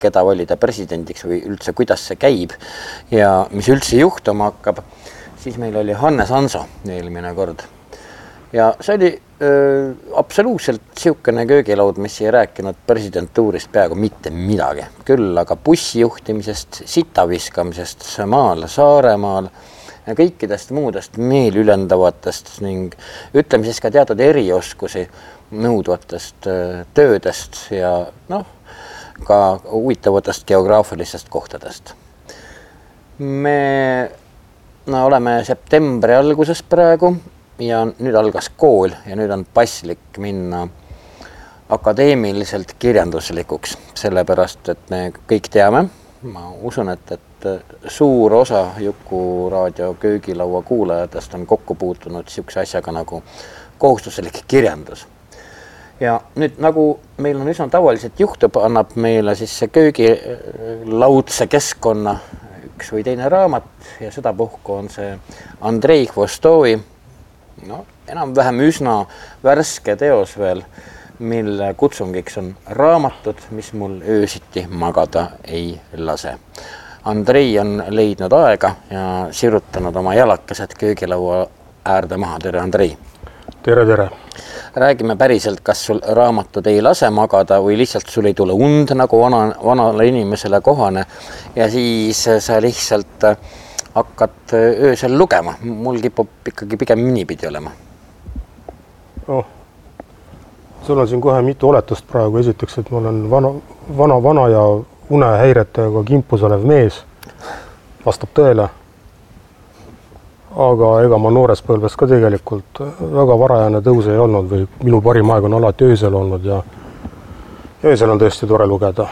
keda valida presidendiks või üldse kuidas see käib ja mis üldse juhtuma hakkab, siis meil oli Hannes Hanso eelmine kord. Ja see oli absoluutselt siukene köögilaud, mis ei rääkinud presidentuurist peaaegu mitte midagi. Küll aga bussijuhtimisest, sitaviskamisest maal, Saaremaal ja kõikidest muudest meelülendavatest ning ütleme siis ka teatud erioskusi nõudvatest töödest ja ka huvitavatest geograafilistest kohtadest. Me oleme septembri alguses praegu ja nüüd algas kool ja nüüd on paslik minna akadeemiliselt kirjanduslikuks, sellepärast, et me kõik teame, ma usun, et suur osa Jukuraadio köögilaua kuulajatest on kokku puutunud siukse asjaga nagu kohustuslik kirjandus. Ja nüüd nagu meil on üsna tavaliselt juhtub, annab meile siis see köögilaudse keskkonna üks või teine raamat ja seda puhku on see Andrei Hvostovi enam-vähem üsna värske teos veel, mille kutsungiks on raamatud, mis mul öösiti magada ei lase. Andrei on leidnud aega ja sirutanud oma jalakesed köögilaua äärde maha. Tere, Andrei! Tere! Räägime päriselt, kas sul raamatud ei lase magada või lihtsalt sul ei tule und nagu vanale inimesele kohane ja siis sa lihtsalt hakkad öösel lugema. Mul kipub ikkagi pigem niipidi olema. Sul on siin kohe mitu oletust praegu. Esiteks, et ma olen vana ja unehäiretega kimpus olev mees. Vastab tõele. Aga ega ma noores põlves ka tegelikult väga varajane tõus ei olnud või minu parim aeg on alati öösel olnud ja öösel on tõesti tore lugeda.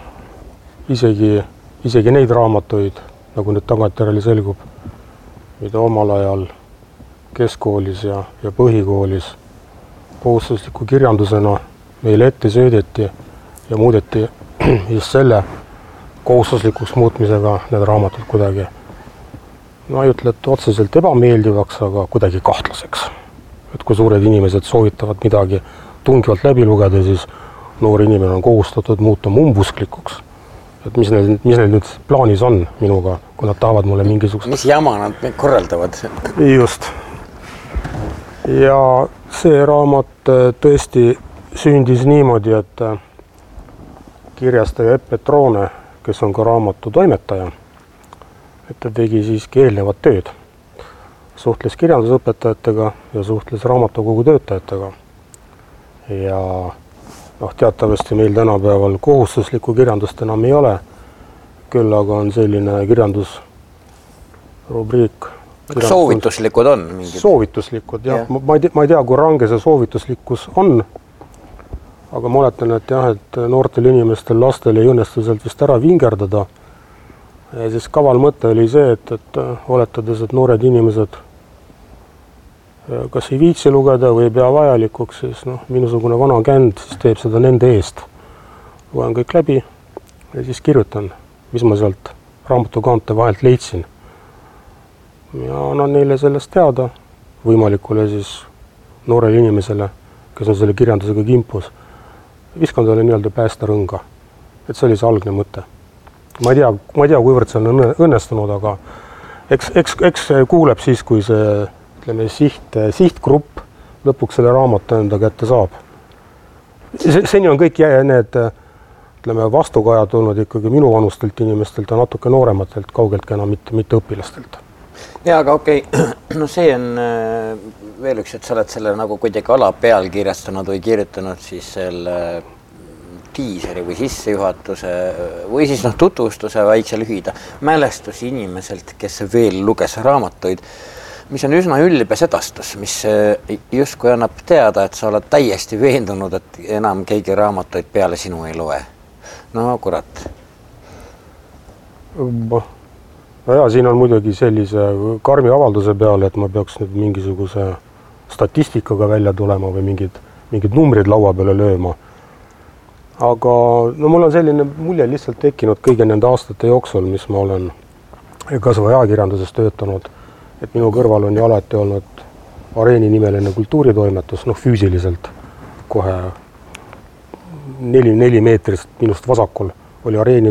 Isegi neid raamatuid, nagu nüüd tagantjärele selgub, mida omal ajal keskkoolis ja põhikoolis kohustusliku kirjandusena meile ette söödeti ja muudeti just selle kohustuslikuks muutmisega need raamatud kuidagi, ma ei ütle, et otseselt ebameeldivaks, aga kuidagi kahtlaseks. Et kui suured inimesed soovitavad midagi tungivalt läbi lugeda, siis noor inimene on kohustatud muutuma umbusklikuks. Et mis neil nüüd plaanis on minuga, kui nad tahavad mulle mingisugust... Mis jama nad korraldavad? Just. Ja see raamat tõesti sündis niimoodi, et kirjastaja Epp Petrone, kes on ka raamatu toimetaja, et ta tegi siiski eelnevat tööd. Suhtles kirjandusõpetajatega ja suhtles raamatukogu töötajatega. Ja teatavasti meil tänapäeval kohustuslikku kirjandust enam ei ole, küll aga on selline kirjandusrubriik. Soovituslikud on mingid? Soovituslikud, jah. Ma ei tea, kui range see soovituslikkus on, aga ma oletan, et noortel inimestel, lastel ei õnnestu sealt vist ära vingerdada. Ja siis kaval mõte oli see, et oletades, et noored inimesed kas ei viitsi lugeda või ei pea vajalikuks, siis minusugune vana känd siis teeb seda nende eest. Loen kõik läbi ja siis kirjutan, mis ma sealt raamatukaante vahelt leidsin. Ja annan neile sellest teada võimalikule siis noorele inimesele, kes on selle kirjandusega kimpus. Viskan talle nii-öelda päästerõnga. Et see oli see algne mõte. Ma ei tea, kuivõrd see on õnnestunud, aga eks kuuleb siis, kui see sihtgrupp lõpuks selle raamatu enda kätte saab. Seni on kõik need vastukajad olnud ikkagi minu vanustelt inimestelt ja natuke noorematelt kaugeltki enam mitte õpilastelt. Ja, aga okei. See on veel üks, et sa oled selle nagu kuidagi ala peal kirjastanud või kirjutanud siis selle tiiseri või sissejuhatuse või siis tutvustuse väikse lühida mälestusi inimeselt, kes veel luges raamatuid, mis on üsna ülbes edastus, mis justkui annab teada, et sa oled täiesti veendunud, et enam keegi raamatuid peale sinu ei loe. No kurat. Ja siin on muidugi sellise karmi avalduse peale, et ma peaks nüüd mingisuguse statistikaga välja tulema või mingid numbrid laua peale lööma. Aga mul on selline mulje lihtsalt tekkinud kõige nende aastate jooksul, mis ma olen kasvõi ajakirjanduses töötanud, et minu kõrval on ju alati olnud Areeni nimeline kultuuritoimetus, füüsiliselt kohe 4 meetrist minust vasakul oli areeni